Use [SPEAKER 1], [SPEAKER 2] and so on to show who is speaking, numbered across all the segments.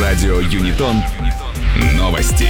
[SPEAKER 1] Радио Юнитон. Новости.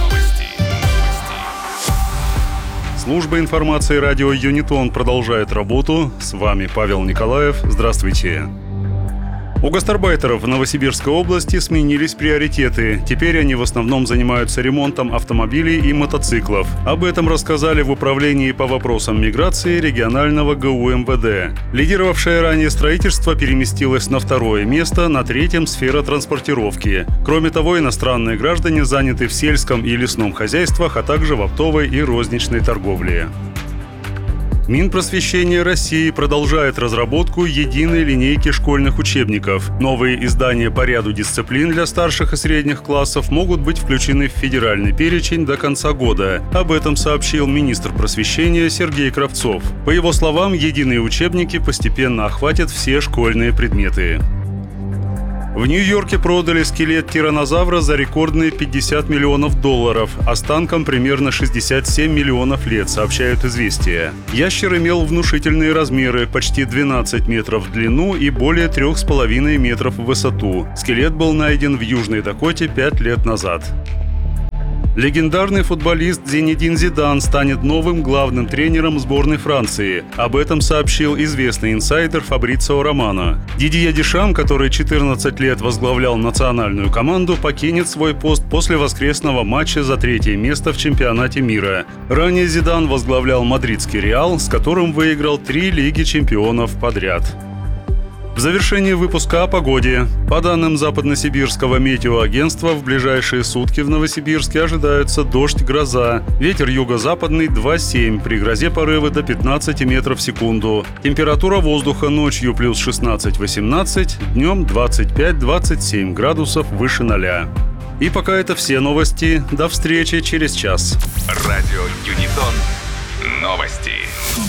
[SPEAKER 2] Служба информации радио Юнитон продолжает работу. С вами Павел Николаев. Здравствуйте. У гастарбайтеров в Новосибирской области сменились приоритеты. Теперь они в основном занимаются ремонтом автомобилей и мотоциклов. Об этом рассказали в Управлении по вопросам миграции регионального ГУ МВД. Лидировавшее ранее строительство переместилось на второе место, на третьем – сфера транспортировки. Кроме того, иностранные граждане заняты в сельском и лесном хозяйствах, а также в оптовой и розничной торговле. Минпросвещение России продолжает разработку единой линейки школьных учебников. Новые издания по ряду дисциплин для старших и средних классов могут быть включены в федеральный перечень до конца года. Об этом сообщил министр просвещения Сергей Кравцов. По его словам, единые учебники постепенно охватят все школьные предметы. В Нью-Йорке продали скелет тираннозавра за рекордные $50 миллионов, останкам примерно 67 миллионов лет, сообщают «Известия». Ящер имел внушительные размеры – почти 12 метров в длину и более 3,5 метров в высоту. Скелет был найден в Южной Дакоте 5 лет назад. Легендарный футболист Зинедин Зидан станет новым главным тренером сборной Франции. Об этом сообщил известный инсайдер Фабрицио Романо. Дидье Дешам, который 14 лет возглавлял национальную команду, покинет свой пост после воскресного матча за третье место в чемпионате мира. Ранее Зидан возглавлял мадридский «Реал», с которым выиграл 3 Лиги чемпионов подряд. В завершении выпуска о погоде. По данным Западносибирского метеоагентства, в ближайшие сутки в Новосибирске ожидаются дождь, гроза. Ветер юго-западный 2,7, при грозе порывы до 15 метров в секунду. Температура воздуха ночью плюс 16-18, днем 25-27 градусов выше 0. И пока это все новости. До встречи через час.
[SPEAKER 1] Радио Юнитон. Новости.